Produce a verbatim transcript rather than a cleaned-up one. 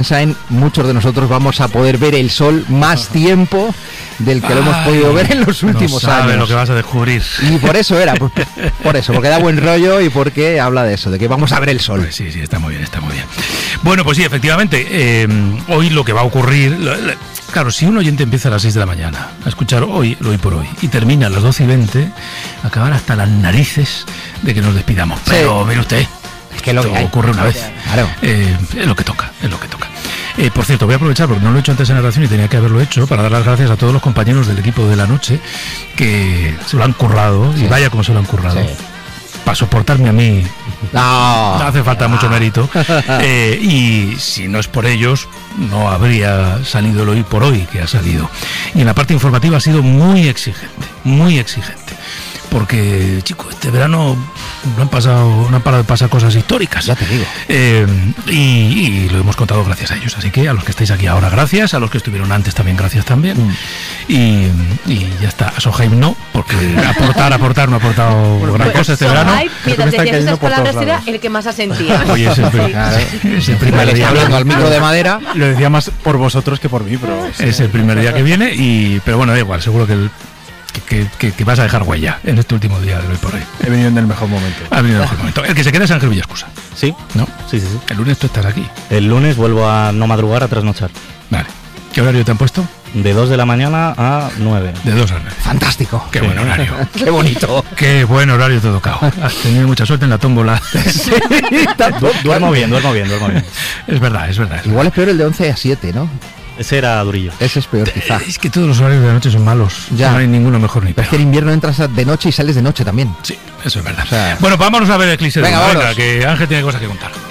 En muchos de nosotros vamos a poder ver el sol más tiempo del que Ay, lo hemos podido ver en los últimos no sabes años. Lo que vas a descubrir. Y por eso era, por, por eso, porque da buen rollo y porque habla de eso, de que vamos a ver el sol. Pues sí, sí, está muy bien, está muy bien. Bueno, pues sí, efectivamente, eh, hoy lo que va a ocurrir, claro, si un oyente empieza a las seis de la mañana a escuchar hoy, lo hoy por hoy, y termina a las doce y veinte, acabará hasta las narices de que nos despidamos. Sí. Pero mire usted, es que lo que hay. Ocurre una vez. Claro. Eh, es lo que toca, es lo que toca. Eh, por cierto, voy a aprovechar porque no lo he hecho antes en la redacción y tenía que haberlo hecho para dar las gracias a todos los compañeros del equipo de la noche que se lo han currado, sí. Y vaya como se lo han currado. Sí. Para soportarme a mí no, no hace falta no. mucho mérito. Eh, y si no es por ellos, no habría salido el hoy por hoy que ha salido. Y en la parte informativa ha sido muy exigente, muy exigente. Porque, chicos, este verano no han pasado, no han parado de pasar cosas históricas. Ya te digo. Eh, y, y lo hemos contado gracias a ellos. Así que a los que estáis aquí ahora, gracias. A los que estuvieron antes también, gracias también. Mm. Y, y ya está. A Sohaib no, porque aportar, aportar, no ha aportado bueno, gran cosa este verano. Sohaib, mientras decías esas palabras, era el que más asentía. Oye, es el, claro, es el primer día. Hablando al micro de madera. Lo decía más por vosotros que por mí, pero... Es el primer día que viene, y pero bueno, da igual, seguro que el... Que, que, que vas a dejar huella en este último día de hoy por hoy. He venido en el mejor momento. Ha venido en el mejor momento. El que se queda es Ángel Villascusa. Sí, ¿no? Sí, sí, sí. El lunes tú estás aquí. El lunes vuelvo a no madrugar, a trasnochar. Vale. ¿Qué horario te han puesto? De dos de la mañana a nueve. De dos a nueve. Fantástico. Qué sí. Buen horario. Qué bonito. Qué buen horario te ha tocado. Has tenido mucha suerte en la tómbola. Sí, duermo bien, duermo bien, duermo bien. Es verdad, es verdad. Es Igual verdad. es peor el de once a siete, ¿no? Ese era durillo. Ese es peor, quizá. Es que todos los horarios de la noche son malos. Ya. No hay ninguno mejor ni peor. Pero es que en invierno entras de noche y sales de noche también. Sí, eso es verdad. O sea, bueno, vámonos a ver el Eclipse de Venga, Luna, que Ángel tiene cosas que contar.